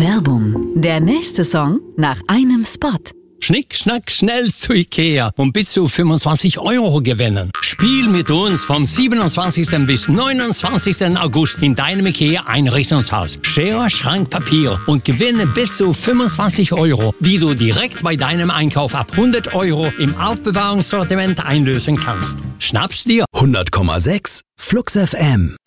Werbung. Der nächste Song nach einem Spot. Schnick, schnack, schnell zu Ikea und bis zu 25 € gewinnen. Spiel mit uns vom 27. bis 29. August in deinem Ikea-Einrichtungshaus. Schere, Schrank, Papier und gewinne bis zu 25 €, die du direkt bei deinem Einkauf ab 100 € im Aufbewahrungssortiment einlösen kannst. Schnapp's dir! 100,6 Flux FM